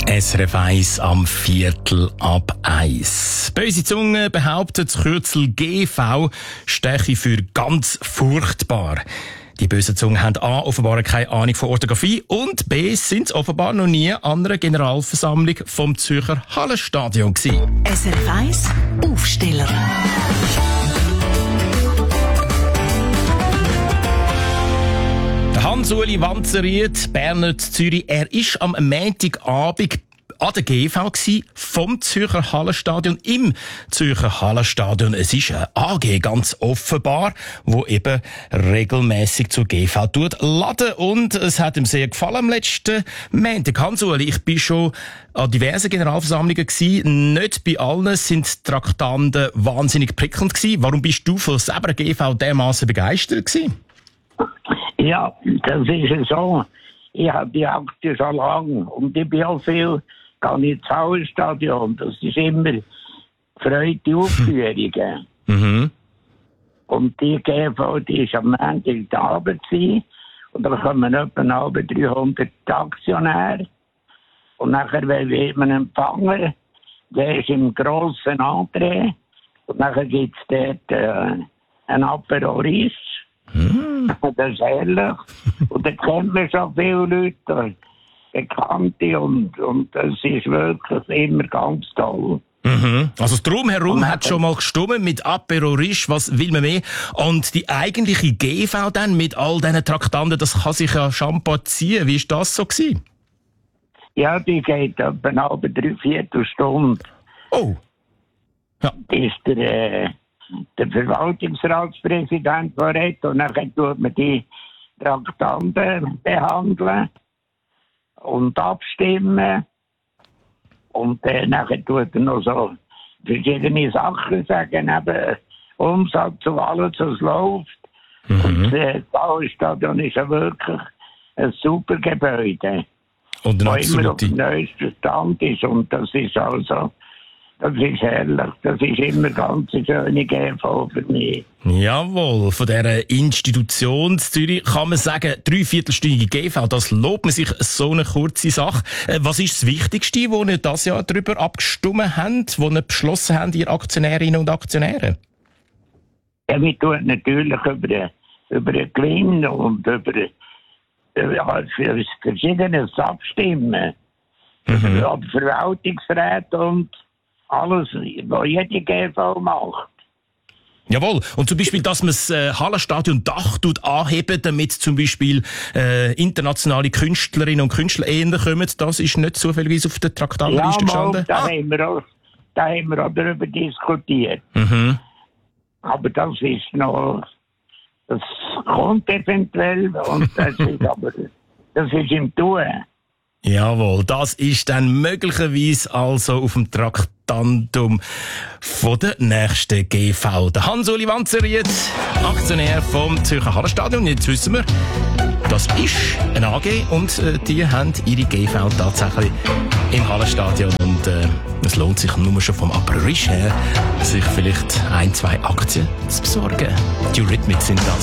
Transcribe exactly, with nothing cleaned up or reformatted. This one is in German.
S R F eins am Viertel ab eins. Böse Zunge behauptet, das Kürzel G V steche für ganz furchtbar. Die bösen Zungen haben A. offenbar keine Ahnung von Orthographie und B. sind offenbar noch nie an einer Generalversammlung vom Zürcher Hallenstadion gewesen. S R F eins Aufsteller. Hans-Uli Wanzeriet, Berner Zürich, er ist am Montagabend an der G V gsi, vom Zürcher Hallenstadion, im Zürcher Hallenstadion. Es ist eine A G, ganz offenbar, wo eben regelmäßig zur G V tut laden. Und es hat ihm sehr gefallen am letzten Montag. Hans-Uli, ich bin schon an diversen Generalversammlungen gsi. Nicht bei allen sind die Traktanten wahnsinnig prickelnd gsi. Warum bist du von selber G V dermassen begeistert gsi? Ja, das ist so. Ich habe die Aktie schon lange und ich bin auch viel, gehe ich ins Hallenstadion. Das ist immer freudige Aufführungen. Mhm. Und die G V, die war am Montagabend und da kommen etwa halb dreihundert Aktionäre. Und nachher wird man empfangen, der ist im grossen Entree und nachher gibt es dort äh, ein Apéro Riche. Mm. Das ist ehrlich. Und da kennt man schon viele Leute, Bekannte, und, und das ist wirklich immer ganz toll. Mhm. Also das Drumherum hat schon mal gestimmt mit Apéro Riche, was will man mehr? Und die eigentliche G V dann mit all diesen Traktanten, das kann sich ja Shampoo ziehen. Wie war das so gewesen? Ja, die geht etwa eine halbe, dreiviertel Stunde. Oh. Ja. Das ist der... Äh, der Verwaltungsratspräsident, der redet, und dann tut man die Traktanten behandeln und abstimmen. Und äh, dann tut er noch so verschiedene Sachen sagen, eben Umsatz und alles, was läuft. Mhm. Und äh, das Hallenstadion ist ja wirklich ein super Gebäude, Und eine das immer auf absolute... dem neuesten Stand ist. Und das ist also... Das ist herrlich. Das ist immer ganz eine schöne G V für mich. Jawohl, von dieser Institution Zürich kann man sagen, dreiviertelstündige G V, das lobt man sich, so eine kurze Sache. Äh, was ist das Wichtigste, wo ihr das Jahr darüber abgestimmt habt, wo ihr beschlossen habt, ihr Aktionärinnen und Aktionäre? Ja, wir tun natürlich über den, über den Gewinn und über, über für Verschiedenes abstimmen. Mhm. Über die Verwaltungsräte und alles, was jede G V macht. Jawohl. Und zum Beispiel, dass man das äh, Hallenstadion Dach tut anheben, damit zum Beispiel äh, internationale Künstlerinnen und Künstler eher kommen, das ist nicht zufällig auf der Traktantenliste ja, mal, gestanden? Da, Ah. haben wir auch, da haben wir auch darüber diskutiert. Mhm. Aber das ist noch, das kommt eventuell, und das ist aber, das ist im Tun. Jawohl, das ist dann möglicherweise also auf dem Traktantum von der nächsten G V. Der Hans-Uli Wanzeriet, Aktionär vom Zürcher Hallenstadion. Jetzt wissen wir, das ist eine A G und äh, die haben ihre G V tatsächlich im Hallenstadion. Und äh, es lohnt sich nur schon vom Apéro Riche her, sich vielleicht ein, zwei Aktien zu besorgen. Die Eurythmics sind das.